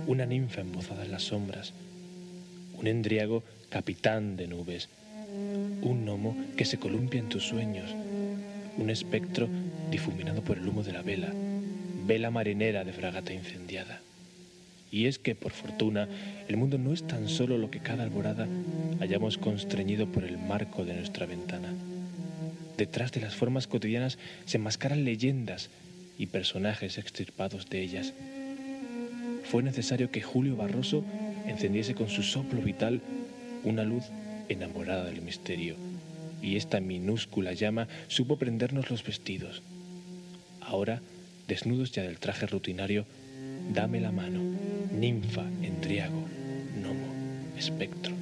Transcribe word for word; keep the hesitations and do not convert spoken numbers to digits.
una ninfa embozada en las sombras, un endriago capitán de nubes, un gnomo que se columpia en tus sueños, un espectro difuminado por el humo de la vela, vela marinera de fragata incendiada. Y es que, por fortuna, el mundo no es tan solo lo que cada alborada hayamos constreñido por el marco de nuestra ventana. Detrás de las formas cotidianas se enmascaran leyendas y personajes extirpados de ellas. Fue necesario que Julio Barroso encendiese con su soplo vital una luz enamorada del misterio, y esta minúscula llama supo prendernos los vestidos. Ahora, desnudos ya del traje rutinario, dame la mano, ninfa, endriago, gnomo, espectro.